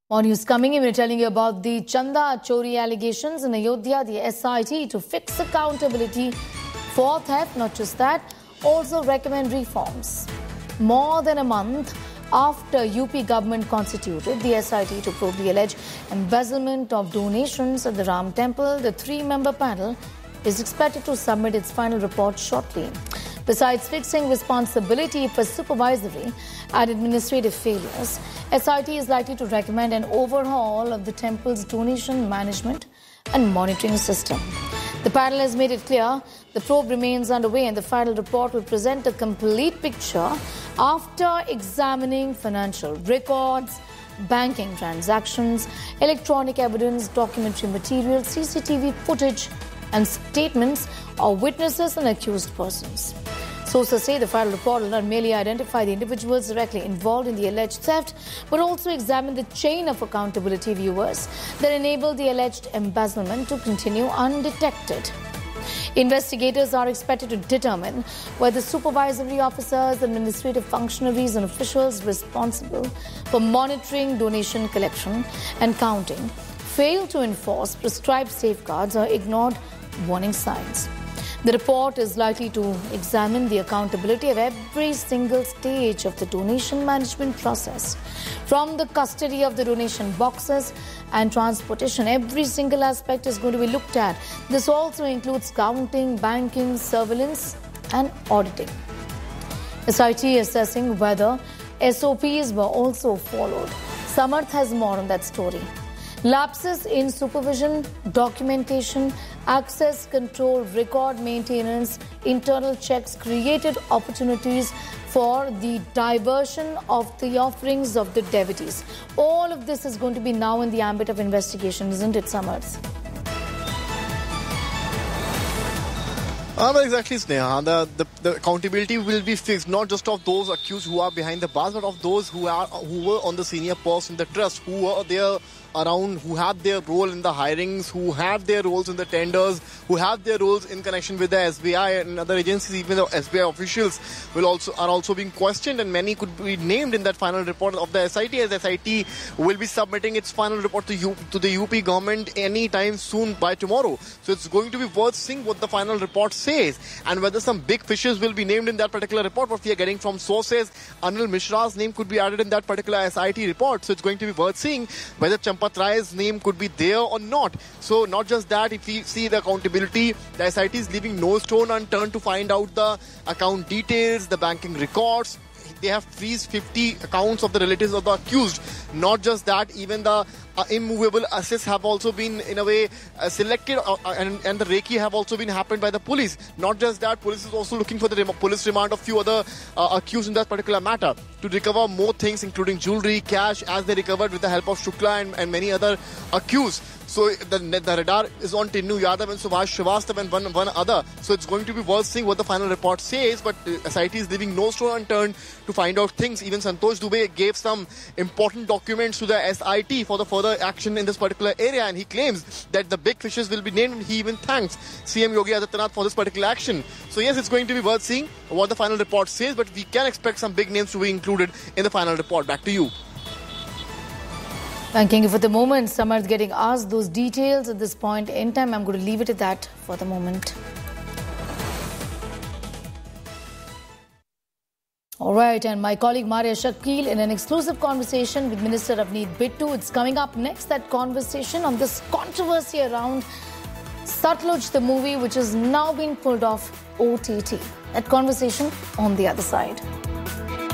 More news coming in. We're telling you about the Chanda Chori allegations in Ayodhya, the SIT to fix accountability for theft. Not just that, also recommend reforms. More than a month after UP government constituted the SIT to probe the alleged embezzlement of donations at the Ram Temple, the three-member panel is expected to submit its final report shortly. Besides fixing responsibility for supervisory and administrative failures, SIT is likely to recommend an overhaul of the temple's donation management and monitoring system. The panel has made it clear the probe remains underway and the final report will present a complete picture after examining financial records, banking transactions, electronic evidence, documentary material, CCTV footage and statements of witnesses and accused persons. Sources say the final report will not merely identify the individuals directly involved in the alleged theft, but also examine the chain of accountability levers that enable the alleged embezzlement to continue undetected. Investigators are expected to determine whether supervisory officers, administrative functionaries and officials responsible for monitoring donation collection and counting failed to enforce prescribed safeguards or ignored warning signs. The report is likely to examine the accountability of every single stage of the donation management process, from the custody of the donation boxes and transportation. Every single aspect is going to be looked at. This also includes counting, banking, surveillance and auditing. SIT assessing whether SOPs were also followed. Samarth has more on that story. Lapses in supervision, documentation, access control, record maintenance, internal checks created opportunities for the diversion of the offerings of the devotees. All of this is going to be now in the ambit of investigation, isn't it, Samarth? Exactly, Sneha. The accountability will be fixed not just of those accused who are behind the bars, but of those who were on the senior post in the trust, who were there around, who have their role in the hirings, who have their roles in the tenders, who have their roles in connection with the SBI and other agencies. Even the SBI officials are also being questioned, and many could be named in that final report of the SIT, as SIT will be submitting its final report to the UP government anytime soon, by tomorrow. So it's going to be worth seeing what the final report says and whether some big fishes will be named in that particular report. What we are getting from sources, Anil Mishra's name could be added in that particular SIT report. So it's going to be worth seeing whether Champat Rai's name could be there or not. So not just that, if we see the accountability, the SIT is leaving no stone unturned to find out the account details, the banking records. They have freezed 50 accounts of the relatives of the accused. Not just that, even the immovable assets have also been in a way selected and the Reiki have also been happened by the police. Not just that, police is also looking for the police remand of few other accused in that particular matter to recover more things, including jewelry, cash, as they recovered with the help of Shukla and many other accused. So the radar is on Tinnu Yadav and Subhash Srivastav and one other. So it's going to be worth seeing what the final report says, but SIT is leaving no stone unturned to find out things. Even Santosh Dubey gave some important documents to the SIT for the further action in this particular area, and he claims that the big fishes will be named, and he even thanks CM Yogi Adityanath for this particular action. So yes, it's going to be worth seeing what the final report says, but we can expect some big names to be included in the final report. Back to you. Thanking you for the moment. Samarth getting asked those details at this point in time. I'm going to leave it at that for the moment. All right, and my colleague Maria Shakil in an exclusive conversation with Minister Avneet Bittu. It's coming up next, that conversation on this controversy around Satluj, the movie, which has now been pulled off OTT. That conversation on the other side.